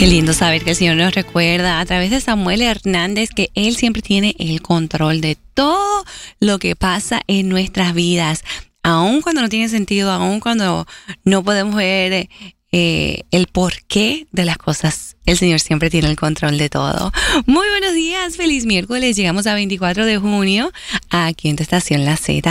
Qué lindo saber que el Señor nos recuerda a través de Samuel Hernández que Él siempre tiene el control de todo lo que pasa en nuestras vidas. Aun cuando no tiene sentido, aun cuando no podemos ver el porqué de las cosas, el Señor siempre tiene el control de todo. Muy buenos días, feliz miércoles. Llegamos a 24 de junio aquí en tu estación La Z,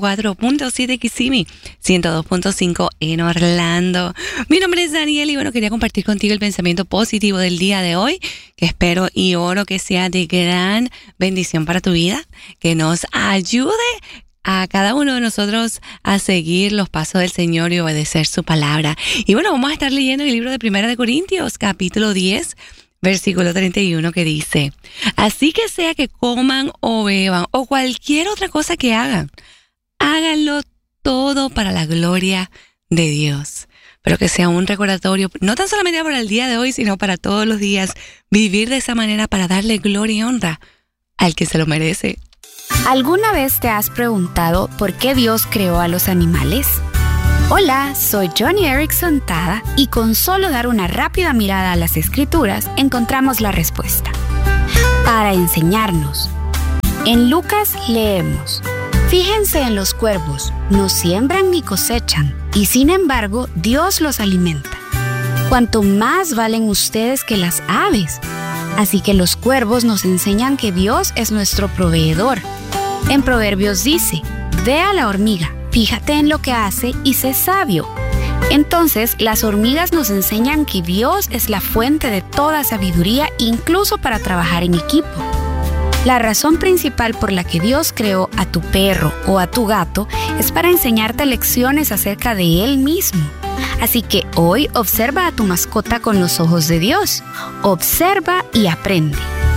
104.7 Kissimmee, 102.5 en Orlando. Mi nombre es Daniel y bueno, quería compartir contigo el pensamiento positivo del día de hoy, que espero y oro que sea de gran bendición para tu vida, que nos ayude a cada uno de nosotros a seguir los pasos del Señor y obedecer su palabra. Y bueno, vamos a estar leyendo el libro de Primera de Corintios, capítulo 10, versículo 31, que dice: así que sea que coman o beban o cualquier otra cosa que hagan, háganlo todo para la gloria de Dios. Pero que sea un recordatorio, no tan solamente para el día de hoy, sino para todos los días, vivir de esa manera para darle gloria y honra al que se lo merece. ¿Alguna vez te has preguntado por qué Dios creó a los animales? Hola, soy Johnny Erickson Tada y con solo dar una rápida mirada a las Escrituras encontramos la respuesta. Para enseñarnos. En Lucas leemos: fíjense en los cuervos, no siembran ni cosechan, y sin embargo Dios los alimenta. Cuanto más valen ustedes que las aves. Así que los cuervos nos enseñan que Dios es nuestro proveedor. En Proverbios dice: ve a la hormiga, fíjate en lo que hace y sé sabio. Entonces, las hormigas nos enseñan que Dios es la fuente de toda sabiduría, incluso para trabajar en equipo. La razón principal por la que Dios creó a tu perro o a tu gato es para enseñarte lecciones acerca de Él mismo. Así que hoy observa a tu mascota con los ojos de Dios. Observa y aprende.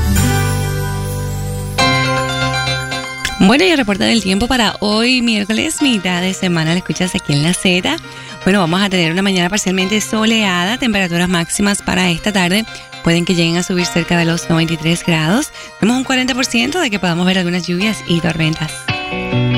Bueno, y el reporte del tiempo para hoy, miércoles, mitad de semana, lo escuchas aquí en La Z. Bueno, vamos a tener una mañana parcialmente soleada, temperaturas máximas para esta tarde pueden que lleguen a subir cerca de los 93 grados. Tenemos un 40% de que podamos ver algunas lluvias y tormentas.